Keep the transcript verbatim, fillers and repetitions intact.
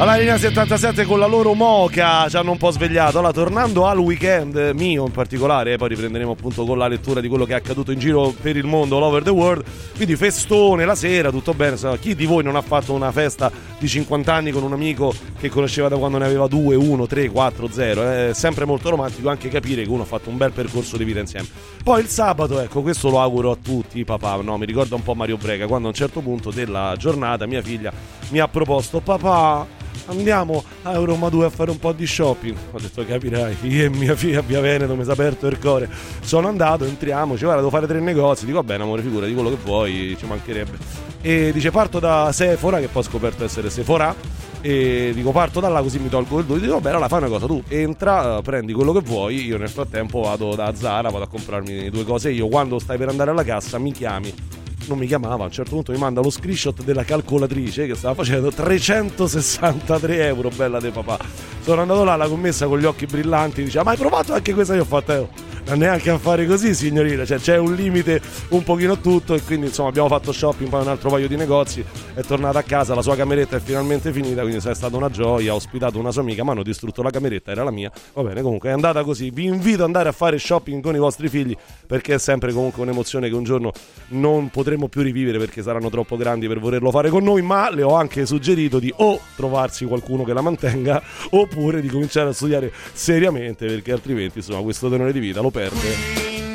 Alla linea settantasette con la loro moca ci hanno un po' svegliato. Allora, tornando al weekend mio in particolare, poi riprenderemo appunto con la lettura di quello che è accaduto in giro per il mondo, all over the world. Quindi festone la sera, tutto bene. Chi di voi non ha fatto una festa di cinquanta anni con un amico che conosceva da quando ne aveva due, uno, tre, quattro, zero? È sempre molto romantico anche capire che uno ha fatto un bel percorso di vita insieme. Poi il sabato, ecco, questo lo auguro a tutti, papà, no, mi ricorda un po' Mario Brega, quando a un certo punto della giornata mia figlia mi ha proposto: papà, andiamo a Roma due a fare un po' di shopping. Ho detto: capirai, io e mia figlia a Via Veneto mi si è aperto il cuore. Sono andato, entriamo, dice: guarda, devo fare tre negozi. Dico: va bene amore, figura di quello che vuoi, ci mancherebbe. E dice: parto da Sephora, che poi ho scoperto essere Sephora, e dico: parto da là così mi tolgo il due. Dico: va bene, allora fai una cosa, tu entra, prendi quello che vuoi, io nel frattempo vado da Zara, vado a comprarmi due cose. Io quando stai per andare alla cassa mi chiami. Non mi chiamava, a un certo punto mi manda lo screenshot della calcolatrice che stava facendo trecentosessantatré euro, bella de papà. Sono andato là, la commessa con gli occhi brillanti diceva: ma hai provato anche questa? Io ho fatto: eh, non neanche a fare così, signorina, cioè c'è un limite un pochino a tutto. E quindi insomma abbiamo fatto shopping, poi un altro paio di negozi, è tornata a casa, la sua cameretta è finalmente finita, quindi è stata una gioia. Ho ospitato una sua amica, ma hanno distrutto la cameretta, era la mia, va bene, comunque è andata così. Vi invito ad andare a fare shopping con i vostri figli, perché è sempre comunque un'emozione che un giorno non potremo più rivivere perché saranno troppo grandi per volerlo fare con noi. Ma le ho anche suggerito di o trovarsi qualcuno che la mantenga, oppure di cominciare a studiare seriamente, perché altrimenti insomma questo tenore di vita lo perde.